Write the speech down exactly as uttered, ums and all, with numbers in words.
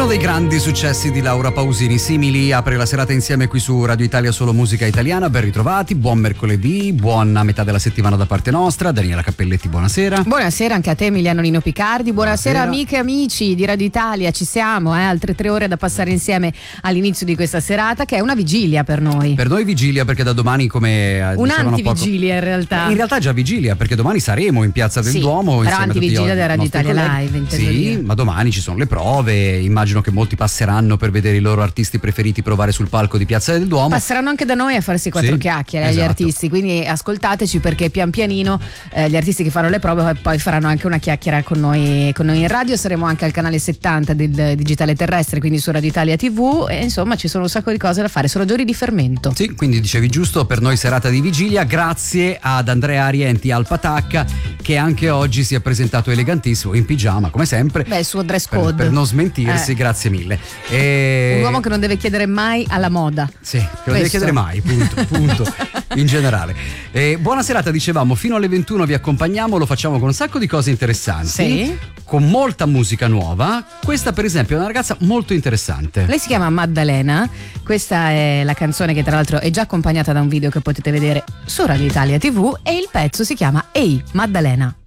dei grandi successi di Laura Pausini. Simili apre la serata insieme qui su Radio Italia Solo Musica Italiana. Ben ritrovati, buon mercoledì, buona metà della settimana da parte nostra. Daniela Cappelletti, buonasera. Buonasera anche a te, Emiliano Nino Picardi. Buonasera, buonasera amiche e amici di Radio Italia. Ci siamo, eh? altre tre ore da passare insieme all'inizio di questa serata, che è una vigilia per noi. Per noi vigilia, perché da domani, come un'antivigilia in realtà. In realtà già vigilia, perché domani saremo in Piazza del sì, Duomo. Però antivigilia della Radio Italia colleghi. Live. Sì, dire. ma domani ci sono le prove. Immagino che molti passeranno per vedere i loro artisti preferiti provare sul palco di Piazza del Duomo. Passeranno anche da noi a farsi quattro sì, chiacchiere agli esatto. artisti, quindi ascoltateci, perché pian pianino eh, gli artisti che fanno le prove poi faranno anche una chiacchiera con noi, con noi in radio. Saremo anche al canale settanta del digitale terrestre, quindi su Radio Italia tivù, e insomma ci sono un sacco di cose da fare, sono giorni di fermento. Sì, quindi dicevi giusto, per noi serata di vigilia, grazie ad Andrea Arienti al Patacca, che anche oggi si è presentato elegantissimo in pigiama come sempre. Beh, il suo dress code per, per non smentirsi, eh. grazie mille. E... un uomo che non deve chiedere mai alla moda. Sì, che non deve chiedere mai, punto, punto. In generale. E buona serata, dicevamo, fino alle ventuno vi accompagniamo, lo facciamo con un sacco di cose interessanti. Sì. Con molta musica nuova. Questa per esempio è una ragazza molto interessante. Lei si chiama Maddalena. Questa è la canzone, che tra l'altro è già accompagnata da un video che potete vedere su Radio Italia tivù, e il pezzo si chiama Ehi Maddalena.